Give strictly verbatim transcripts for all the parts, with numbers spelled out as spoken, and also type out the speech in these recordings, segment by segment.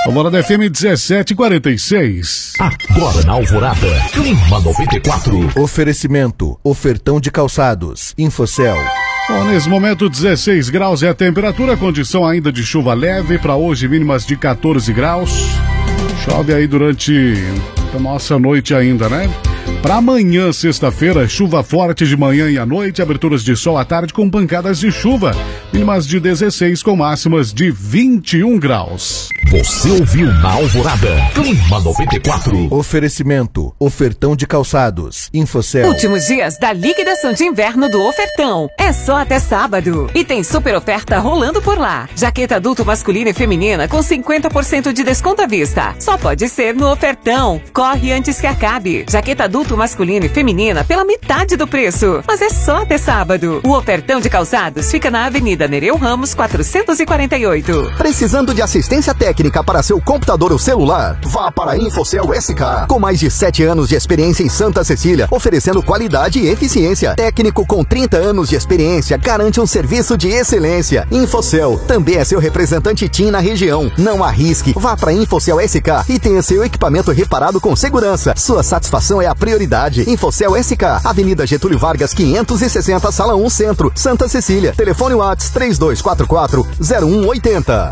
Alvorada F M dezessete e quarenta e seis. Agora na Alvorada, Clima noventa e quatro. Oferecimento, ofertão de calçados, Infocel. Bom, nesse momento dezesseis graus é a temperatura, condição ainda de chuva leve para hoje, mínimas de quatorze graus. Chove aí durante a nossa noite ainda, né? Para amanhã, sexta-feira, chuva forte de manhã e à noite, aberturas de sol à tarde com pancadas de chuva, mínimas de dezesseis com máximas de vinte e um graus. Você ouviu na Alvorada, Clima noventa e quatro. Oferecimento, ofertão de calçados, Infocel. Últimos dias da liquidação de inverno do Ofertão. É só até sábado. E tem super oferta rolando por lá. Jaqueta adulto masculina e feminina com cinquenta por cento de desconto à vista. Só pode ser no Ofertão. Corre antes que acabe. Jaqueta adulto masculina e feminina pela metade do preço. Mas é só até sábado. O Ofertão de calçados fica na Avenida Nereu Ramos, quatrocentos e quarenta e oito. Precisando de assistência técnica para seu computador ou celular? Vá para a Infocel S K. Com mais de sete anos de experiência em Santa Cecília, oferecendo qualidade e eficiência. Técnico com trinta anos de experiência garante um serviço de excelência. Infocel também é seu representante T I M na região. Não arrisque. Vá para a Infocel S K e tenha seu equipamento reparado com segurança. Sua satisfação é a prioridade. Infocel S K, Avenida Getúlio Vargas, quinhentos e sessenta, Sala um Centro, Santa Cecília. Telefone WhatsApp três dois quatro quatro zero um oito zero.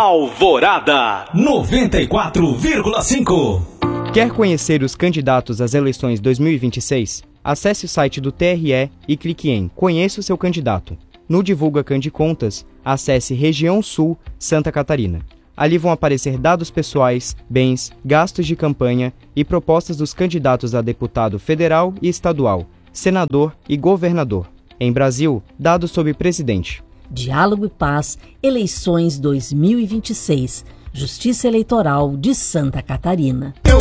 Alvorada noventa e quatro vírgula cinco. Quer conhecer os candidatos às eleições dois mil e vinte e seis? Acesse o site do T R E e clique em Conheça o seu candidato. No Divulga Candicontas, acesse Região Sul, Santa Catarina. Ali vão aparecer dados pessoais, bens, gastos de campanha e propostas dos candidatos a deputado federal e estadual, senador e governador. Em Brasil, dados sobre presidente. Diálogo e Paz, eleições dois mil e vinte e seis. Justiça Eleitoral de Santa Catarina. Eu